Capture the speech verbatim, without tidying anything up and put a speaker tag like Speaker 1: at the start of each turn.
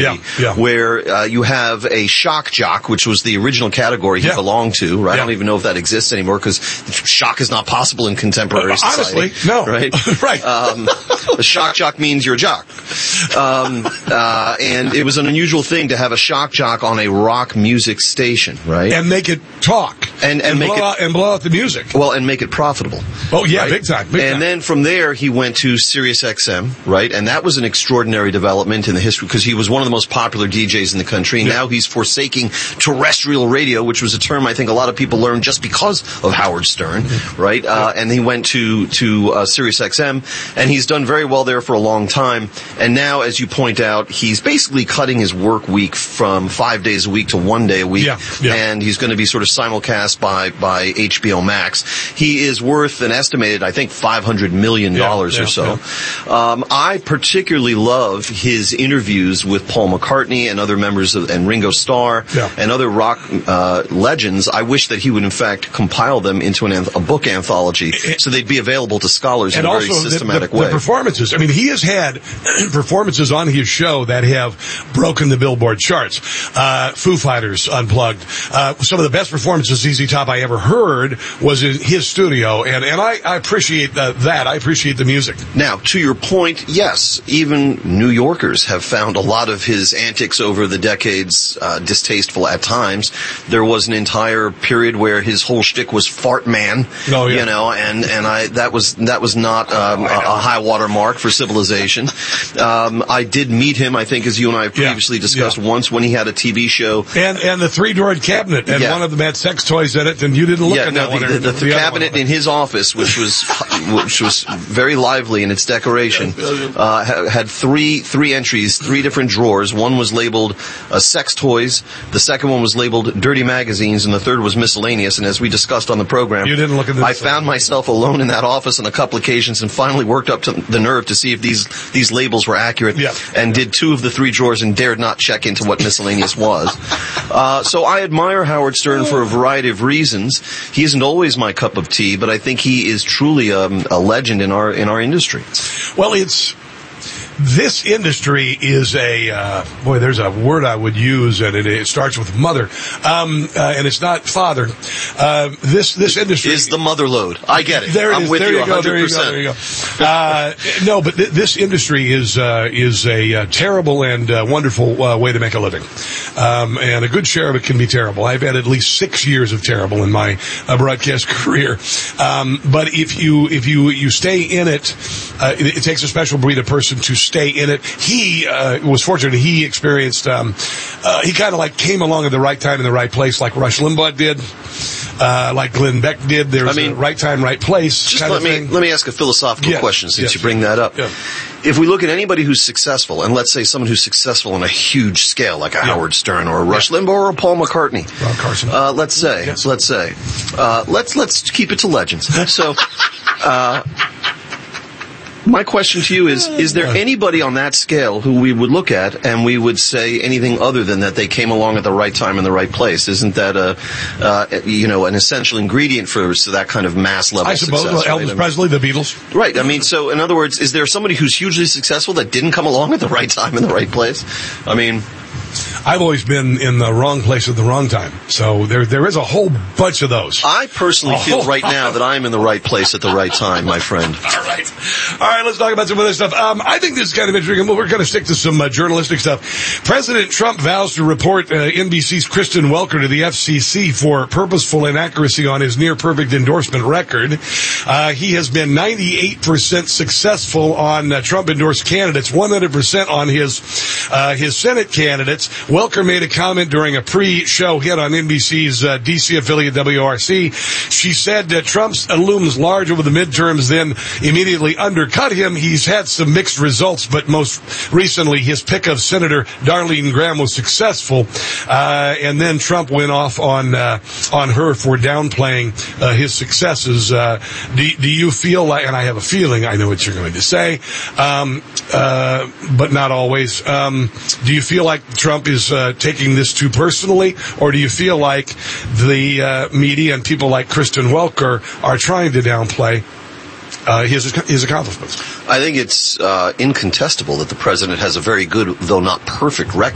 Speaker 1: yeah, yeah.
Speaker 2: where uh, you have a shock jock, which was the original category he
Speaker 1: yeah.
Speaker 2: belonged to, right?
Speaker 1: Yeah.
Speaker 2: I don't even know if that exists anymore because shock is not possible in contemporary
Speaker 1: uh,
Speaker 2: society.
Speaker 1: Honestly, no.
Speaker 2: Right?
Speaker 1: right.
Speaker 2: Um, a shock jock means you're a jock. Um, uh, and it was an unusual thing to have a shock jock on a rock music station, right?
Speaker 1: And make it talk.
Speaker 2: And, and,
Speaker 1: and,
Speaker 2: make
Speaker 1: blow
Speaker 2: it,
Speaker 1: out, and blow out the music.
Speaker 2: Well, and make it profitable.
Speaker 1: Oh, yeah,
Speaker 2: right?
Speaker 1: big time. Big
Speaker 2: and
Speaker 1: time.
Speaker 2: then from there, he went to Sirius X M, right? And that was an extraordinary development in the history because he was one of the most popular D Js in the country. And
Speaker 1: yeah.
Speaker 2: now he's forsaking terrestrial radio, which was a term I think a lot of people learned just because of Howard Stern, right? Yeah. Uh, and he went to, to uh, Sirius X M, and he's done very well there for a long time. And now, as you point out, he's basically cutting his work week from five days a week to one day a week.
Speaker 1: Yeah. Yeah.
Speaker 2: And he's going to be sort of simulcast by, by H B O Max. He is worth an estimated, I think, five hundred million dollars
Speaker 1: yeah, yeah,
Speaker 2: or so.
Speaker 1: Yeah.
Speaker 2: Um, I particularly love his interviews with Paul McCartney and other members of, and Ringo Starr
Speaker 1: yeah.
Speaker 2: and other rock uh, legends. I wish that he would, in fact, compile them into an, a book anthology so they'd be available to scholars
Speaker 1: and
Speaker 2: in a
Speaker 1: also
Speaker 2: very systematic
Speaker 1: the, the,
Speaker 2: way.
Speaker 1: The performances. I mean, he has had performances on his show that have broken the Billboard charts. Uh, Foo Fighters Unplugged. Uh, some of the best performances Z Z Top I ever heard was in his studio, and, and I, I appreciate uh, that. I appreciate the music.
Speaker 2: Now, to your point, yes, even New Yorkers have found a lot of his antics over the decades uh, distasteful at times. There was an entire period where his whole shtick was fart man,
Speaker 1: oh, yeah.
Speaker 2: you know, and, and I that was that was not um, a, a high water mark for civilization. Um, I did meet him, I think, as you and I have previously
Speaker 1: yeah.
Speaker 2: discussed,
Speaker 1: yeah.
Speaker 2: once when he had a T V show.
Speaker 1: And and the three-drawer cabinet, and
Speaker 2: yeah.
Speaker 1: one of them had sex toys in it, and you didn't look
Speaker 2: yeah,
Speaker 1: at
Speaker 2: no,
Speaker 1: that one.
Speaker 2: The, the, the, the cabinet in his office, which was which was very lively in its decoration, uh, had three three entries, three different drawers. One was labeled uh, sex toys, the second one was labeled dirty magazines, and the third was miscellaneous. And as we discussed on the program,
Speaker 1: you didn't look at this
Speaker 2: I found myself alone in that office on a couple occasions and finally worked up to the nerve to see if these these labels were accurate,
Speaker 1: yeah.
Speaker 2: and did two of the three drawers and dared not check into what miscellaneous was. Uh, so I admire Howard Stern for a variety of reasons. He isn't always my cup of tea, but I think he is truly um, a legend in our in our industry.
Speaker 1: Well, it's this industry is a uh, boy. There's a word I would use, and it, it starts with mother, um, uh, and it's not father. Uh, this this industry
Speaker 2: is the mother load. I get it.
Speaker 1: There it
Speaker 2: I'm
Speaker 1: is.
Speaker 2: with
Speaker 1: there
Speaker 2: you
Speaker 1: you go.
Speaker 2: one hundred
Speaker 1: There you
Speaker 2: percent.
Speaker 1: go. There you go. Uh, no, but th- this industry is uh, is a uh, terrible and uh, wonderful uh, way to make a living, um, and a good share of it can be terrible. I've had at least six years of terrible in my uh, broadcast career. Um, but if you if you you stay in it, uh, it, it takes a special breed of person to stay in it. He uh, was fortunate. He experienced. Um, uh, he kind of like came along at the right time in the right place, like Rush Limbaugh did. Uh, like Glenn Beck did. There was I mean, a right time, right place.
Speaker 2: Just
Speaker 1: kind
Speaker 2: let
Speaker 1: of
Speaker 2: me
Speaker 1: thing.
Speaker 2: let me ask a philosophical
Speaker 1: yes,
Speaker 2: question since
Speaker 1: yes.
Speaker 2: you bring that up.
Speaker 1: Yeah.
Speaker 2: If we look at anybody who's successful, and let's say someone who's successful on a huge scale, like a yeah. Howard Stern or a Rush yeah. Limbaugh or a Paul McCartney,
Speaker 1: Ron Carson.
Speaker 2: Uh, let's say,
Speaker 1: yes.
Speaker 2: let's say, uh, let's let's keep it to legends. So. Uh, My question to you is, is there anybody on that scale who we would look at and we would say anything other than that they came along at the right time in the right place? Isn't that a, uh, you know, an essential ingredient for so that kind of mass level
Speaker 1: I suppose,
Speaker 2: success?
Speaker 1: well, Elvis
Speaker 2: right? I mean,
Speaker 1: Presley, the Beatles.
Speaker 2: Right. I mean, so in other words, is there somebody who's hugely successful that didn't come along at the right time in the right place? I mean...
Speaker 1: I've always been in the wrong place at the wrong time. So there, there is a whole bunch of those.
Speaker 2: I personally
Speaker 1: a
Speaker 2: feel right now that I'm in the right place at the right time, my friend.
Speaker 1: All right. All right, let's talk about some other stuff. Um, I think this is kind of interesting. We're going to stick to some uh, journalistic stuff. President Trump vows to report uh, N B C's Kristen Welker to the F C C for purposeful inaccuracy on his near-perfect endorsement record. Uh, he has been ninety-eight percent successful on uh, Trump-endorsed candidates, one hundred percent on his uh, his Senate candidates. Welker made a comment during a pre-show hit on N B C's uh, D C affiliate W R C. She said that Trump's looms large over the midterms, then immediately undercut him. He's had some mixed results, but most recently his pick of Senator Darlene Graham was successful. Uh, and then Trump went off on uh, on her for downplaying uh, his successes. Uh, do, do you feel like, and I have a feeling I know what you're going to say, um, uh, but not always, um, do you feel like Trump is uh, taking this too personally, or do you feel like the uh, media and people like Kristen Welker are trying to downplay uh, his his accomplishments?
Speaker 2: I think it's uh, incontestable that the president has a very good, though not perfect, record.